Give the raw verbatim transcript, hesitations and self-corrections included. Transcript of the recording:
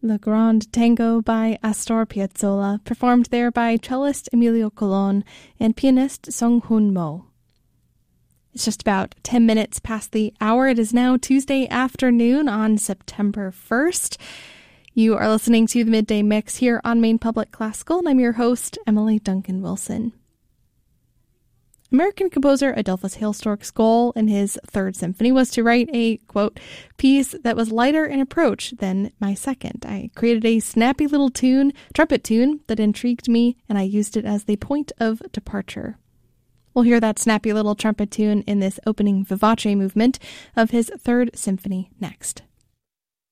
The Grand Tango by Astor Piazzolla, performed there by cellist Emilio Colon and pianist Sung Hoon Mo. It's just about ten minutes past the hour. It is now Tuesday afternoon on September first. You are listening to the Midday Mix here on Maine Public Classical, and I'm your host, Emily Duncan Wilson. American composer Adolphus Hailstork's goal in his Third Symphony was to write a, quote, piece that was lighter in approach than my second. I created a snappy little tune, trumpet tune, that intrigued me, and I used it as the point of departure. We'll hear that snappy little trumpet tune in this opening vivace movement of his Third Symphony next.